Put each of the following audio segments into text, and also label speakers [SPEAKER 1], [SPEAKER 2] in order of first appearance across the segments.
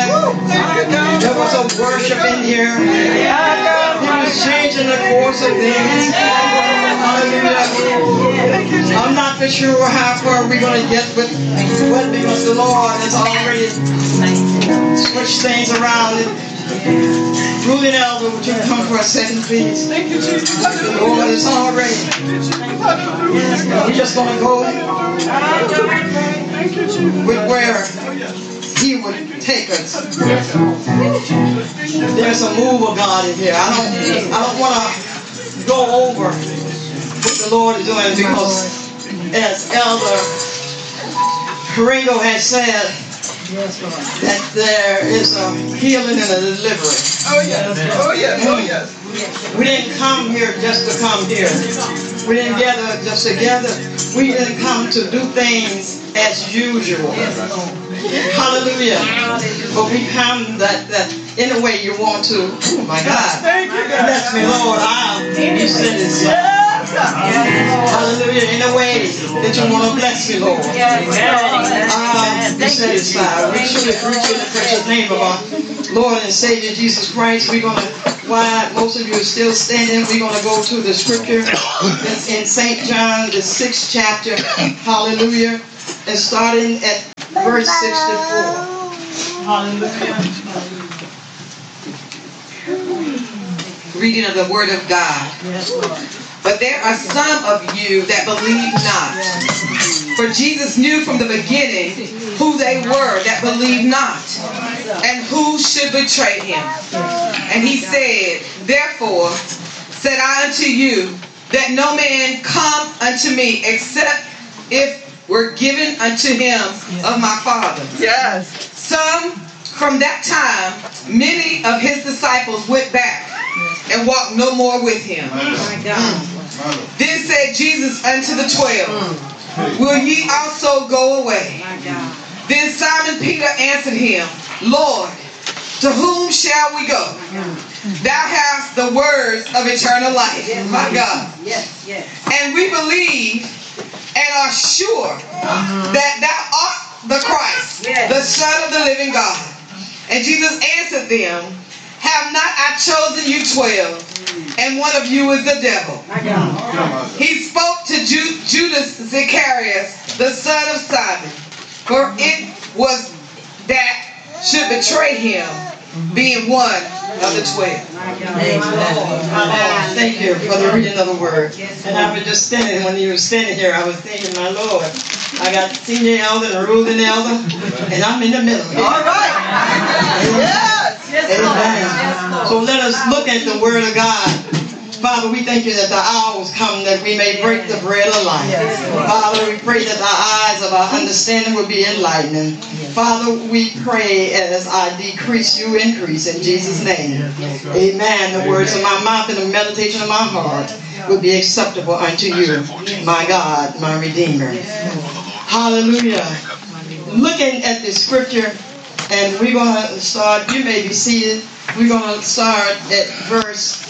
[SPEAKER 1] There was a worship in here. He was changing the course of things. Hallelujah. I'm not for sure how far we're going to get with what, because the Lord has already switched things around. Ruling Elder, would you come for a second, please? Thank you, Jesus. The Lord is already. We're just going to go with where He would take us. There's a move of God in here. I don't want to go over what the Lord is doing, because as Elder Paringo has said, that there is a healing and a deliverance.
[SPEAKER 2] Oh yes, oh yes, oh yes.
[SPEAKER 1] We didn't come here just to come here. We didn't gather just to gather. We didn't come to do things as usual. Hallelujah. But we come that in a way you want to. Oh my God. Bless me, Lord. You said this. Hallelujah. In a way that you want to bless me, Lord. Be satisfied. We truly appreciate the precious name of our Lord and Savior Jesus Christ. We're going to, while most of you are still standing, we're going to go to the scripture in St. John, the 6th chapter. Hallelujah. And starting at verse 64. Hallelujah.
[SPEAKER 2] Reading of the Word of God.
[SPEAKER 1] Yes, Lord.
[SPEAKER 2] But there are some of you that believe not. For Jesus knew from the beginning who they were that believed not, and who should betray him. And he said, therefore said I unto you, that no man come unto me except if were given unto him of my Father. Yes. Some from that time, many of his disciples went back and walked no more with him. My God. Then said Jesus unto the 12, will ye also go away? My God. Then Simon Peter answered him, Lord, to whom shall we go? Thou hast the words of eternal life. Yes, my God. Yes, yes. And we believe and are sure that thou art the Christ, the Son of the living God. And Jesus answered them, have not I chosen you 12, and one of you is the devil? He spoke to Judas Iscariot, the son of Simon, for it was that should betray him, being one of the 12.
[SPEAKER 1] Thank you for the reading of the word. And I was just standing, when you were standing here, I was thinking, my Lord, I got senior elder and ruling elder, and I'm in the middle. All right. Yes. Amen. So let us look at the word of God. Father, we thank you that the hour has come that we may break the bread of life. Father, we pray that the eyes of our understanding will be enlightened. Father, we pray as I decrease, you increase in Jesus' name. Amen. The words of my mouth and the meditation of my heart will be acceptable unto you, my God, my Redeemer. Hallelujah. Looking at the scripture, and we're going to start, you may be seated, we're going to start at verse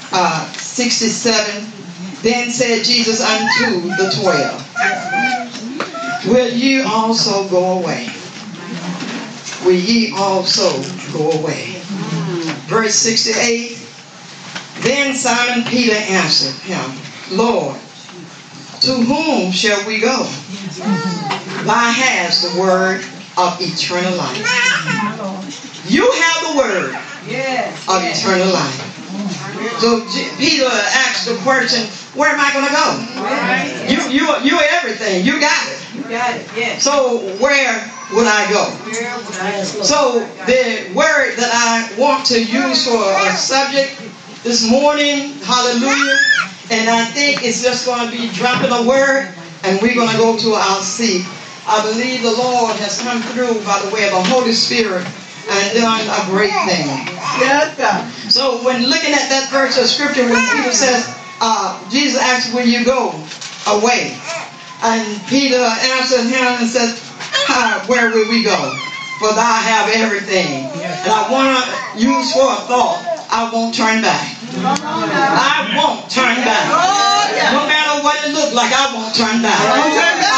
[SPEAKER 1] 67. Then said Jesus unto the 12, will ye also go away? Will ye also go away? Verse 68. Then Simon Peter answered him, Lord, to whom shall we go? Thou hast the word of eternal life. You have the word of eternal life. So Peter asked the question, where am I going to go? You're everything. You got it. So where would I go? So the word that I want to use for a subject this morning, hallelujah, and I think it's just going to be dropping a word, and we're going to go to our seat. I believe the Lord has come through by the way of the Holy Spirit and done a great thing. Yes, God. So when looking at that verse of scripture, when Peter says, Jesus asked, will you go away? And Peter answered him and says, where will we go? For thou have everything. And I want to use for a thought, I won't turn back. I won't turn back. No matter what it looks like, I won't turn back. I've had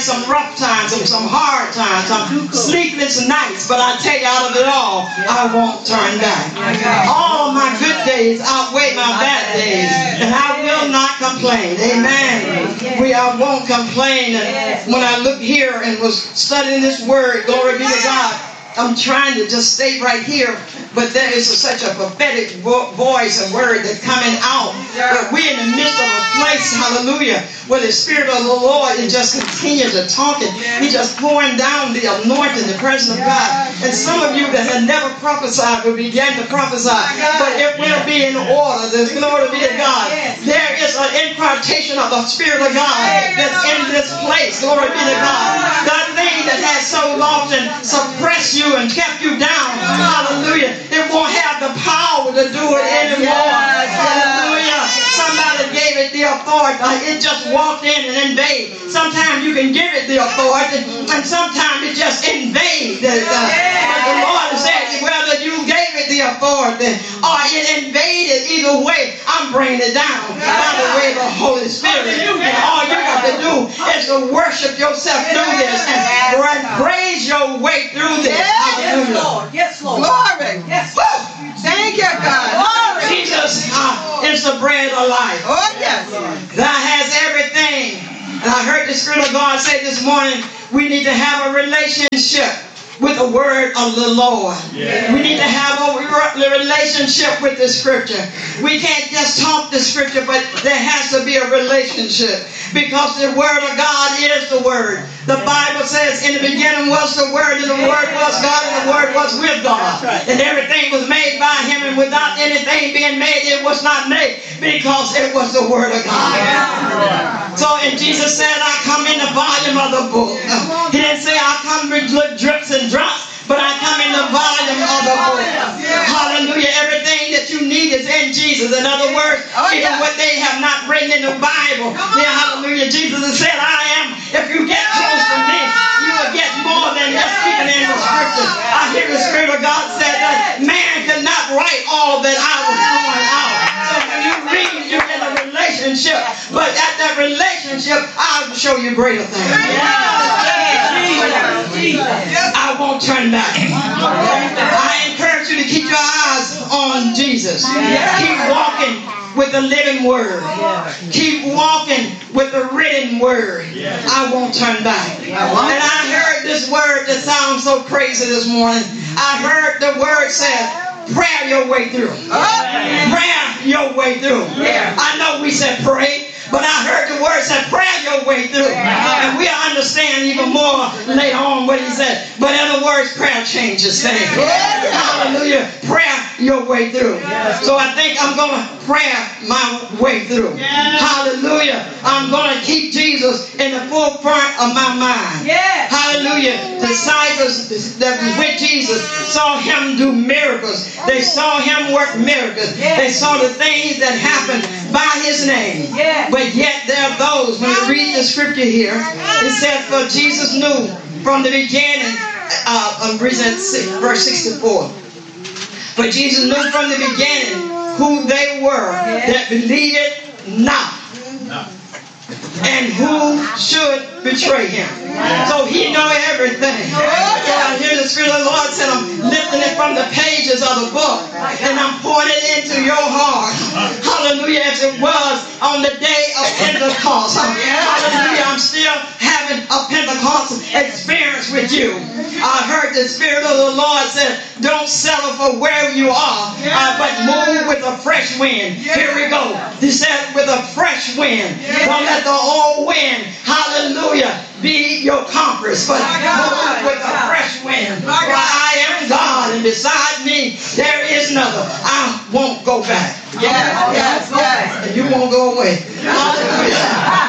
[SPEAKER 1] some rough times, some hard times, some sleepless nights, but I tell you, out of it all, I won't turn back. All of my good days outweigh my bad days, and I will not complain. Amen. I won't complain. And when I look here and was studying this word, glory be to God, I'm trying to just stay right here, but there is such a prophetic voice and word that's coming out. But we're in the midst of a place, hallelujah, where the Spirit of the Lord is just continuing to talk, and He's just pouring down the anointing, the presence of God. And some of you that have never prophesied will begin to prophesy, but it will be in order. There's glory be to God. There is an impartation of the Spirit of God that's in this place. Glory be to God. That thing that has so often suppressed you and kept you down, hallelujah, it won't have the power to do it anymore. Hallelujah. Somebody gave it the authority. It just walked in and invaded. Sometimes you can give it the authority, and sometimes it just invades. But the Lord said, whether you gave it the authority or it invaded, either way, I'm bringing it down by the way of the Holy Spirit. And all you got to do is to worship yourself through this and praise your way through this.
[SPEAKER 3] Yes, Lord. Yes, Lord.
[SPEAKER 2] Glory.
[SPEAKER 3] Yes.
[SPEAKER 2] Thank you, God.
[SPEAKER 3] Glory.
[SPEAKER 1] Jesus is the bread of life.
[SPEAKER 2] Oh, yes.
[SPEAKER 1] That has everything. And I heard the Spirit of God say this morning, we need to have a relationship with the word of the Lord. Yeah. We need to have a relationship with the scripture. We can't just talk the scripture, but there has to be a relationship, because the word of God is the word. The Bible says, in the beginning was the word, and the word was God, and the word was with God. And everything was made by Him, and without anything being made, it was not made, because it was the word of God. Yeah. So, and Jesus said, I come in the volume of the book. He didn't say, I come with drips and drops, but I come in the volume of the book. Hallelujah. Everything that you need is in Jesus. In other words, even what they have not written in the Bible. Yeah, hallelujah. Jesus has said, I am. If you get close to me, you will get more than just keeping in the scriptures. I hear the Spirit of God said that man could not write all that I was throwing out. So when you read, you're in a relationship. But at that relationship, I'll show you greater things. I won't turn back. I encourage you to keep your eyes on Jesus. Keep walking with the living word. Keep walking with the written word. I won't turn back. And I heard this word that sounds so crazy this morning. I heard the word said, prayer your way through. Prayer your way through. I know we said pray, but I heard the word said prayer your way through. And we'll understand even more later on what he said. But in other words, prayer changes things. Hallelujah. Prayer your way through. So I think I'm going to pray my way through. Hallelujah. I'm going to keep Jesus in the forefront of my mind. Hallelujah. Disciples that was with Jesus saw Him do miracles. They saw Him work miracles. They saw the things that happened by His name. But yet there are those, when you read the scripture here, it says, for Jesus knew from the beginning, verse 64. But Jesus knew from the beginning who they were that believed it not, and who should betray Him. So He know everything. So I hear the Spirit of the Lord said, I'm lifting it from the pages of the book, and I'm pouring it into your heart. Hallelujah, as it was on the day of Pentecost. Hallelujah, I'm still having a Pentecost experience with you. I heard the Spirit of the Lord said, don't settle for where you are, but move with a fresh wind. Here we go. He said, with a fresh wind. Don't let the old wind, hallelujah, be your compass, but move with a fresh wind. For I am God, and beside me there is another. I won't go back. And you won't go away. Hallelujah.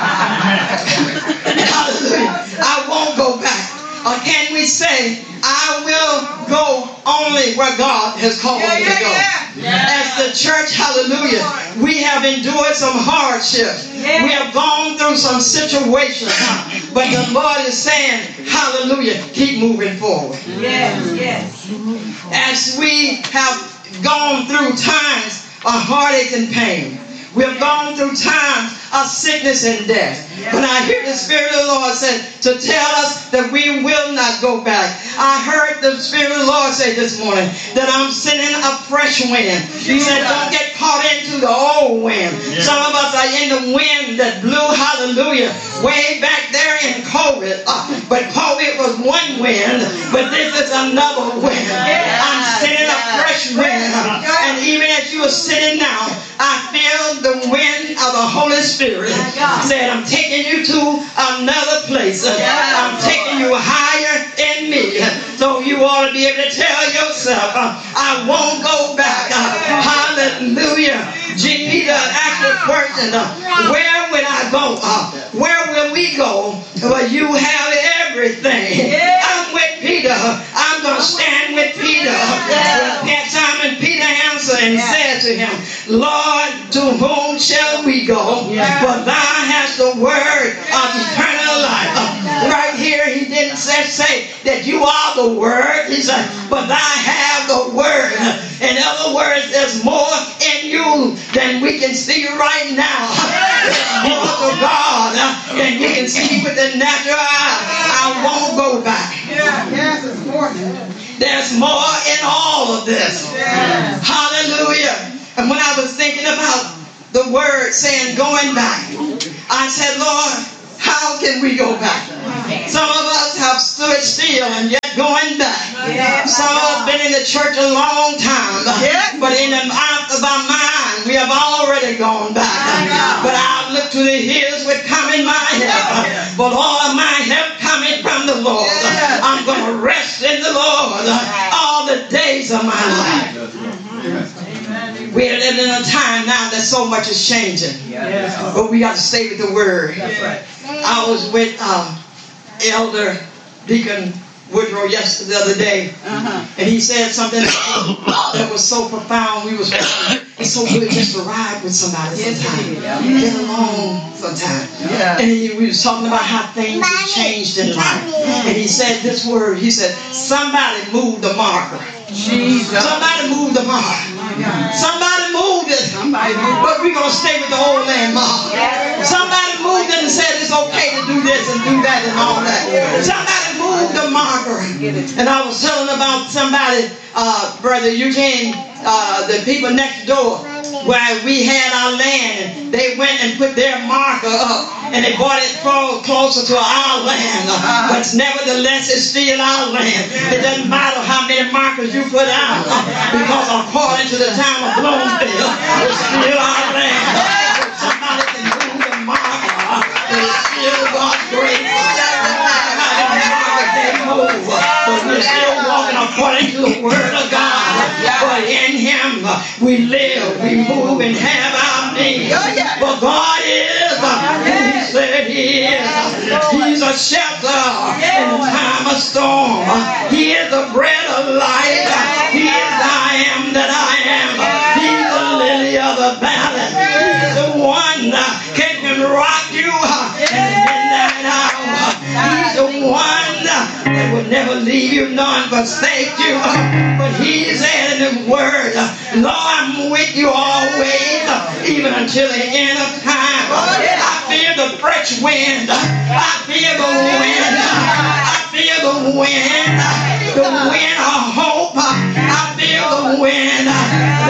[SPEAKER 1] Hallelujah. I won't go back. Or can we say, I will go only where God has called me to go? As the church, hallelujah, we have endured some hardships. We have gone through some situations. But the Lord is saying, hallelujah, keep moving forward. As we have gone through times of heartache and pain, We have gone through times of sickness and death. But I hear the Spirit of the Lord say to tell us that we will not go back. I heard the Spirit of the Lord say this morning that I'm sending a fresh wind. He said, don't get caught into the old wind. Some of us are in the wind that blew, hallelujah, way back there in COVID. But COVID was one wind, but this is another wind. I'm sending a fresh wind. And even as you are sitting now, I feel the wind of the Holy Spirit said, I'm taking you to another place. I'm taking you higher in me. So you ought to be able to tell yourself, I won't go back. Hallelujah. Jesus asked the question, where will I go? Where will we go? Well, you have everything. I'm with Peter. I'm going to stand with Peter. Simon Peter answered and said to him, Lord, to whom shall we go? For thou hast the word of eternal life. Right here, he didn't say that you are the word. He said, but thou have the word. In other words, there's more in you than we can see right now. There's more to God than we can see with the natural eye. I won't go back. There's more in all of this. Hallelujah. And when I was thinking about the word saying going back, I said, Lord, how can we go back? Some of us have stood still and yet going back. Some of us been in the church a long time, but in the mouth of our mind, we have already gone back. But I look to the hills with coming my help. But all of my help coming from the Lord. I'm going to rest in the Lord all the days of my life. We're living in a time now that so much is changing. But we got to stay with the word. I was with Elder Deacon Woodrow the other day, and he said something that was so profound. It's so good just to ride with somebody sometimes. Get along sometimes. And we was talking about how things have changed in life. And he said this word. He said, somebody moved the marker. Somebody moved the marker. Somebody moved it. But we're going to stay with the old landmark. Somebody moved it and said it's okay to do this and do that and all that. Somebody moved the marker. And I was telling about somebody, Brother Eugene, the people next door, where we had our land, and they went and put their marker up, and they brought it closer to our land. But nevertheless, it's still our land. It doesn't matter how many markers you put out, because according to the town of Bloomfield, it's still our land. Somebody can move the marker, but it's still God's grace. But we're still walking according to the word of God. But in him we live, we move, and have our being. But God is who he said he is. He's a shelter in the time of storm. He is the bread of life. He is I am that I am. He's the lily of the valley. He's the one that can rock you in the midnight hour. He's the one that will never leave you nor forsake you. But he said in his word, Lord, I'm with you always, even until the end of time. I feel the fresh wind. I feel the wind. I feel the wind. The wind of hope. I feel the wind.